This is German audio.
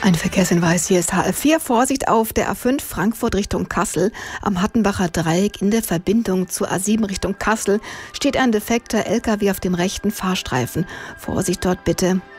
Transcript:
Ein Verkehrshinweis, hier ist HF4. Vorsicht auf der A5 Frankfurt Richtung Kassel. Am Hattenbacher Dreieck in der Verbindung zur A7 Richtung Kassel steht ein defekter LKW auf dem rechten Fahrstreifen. Vorsicht dort bitte.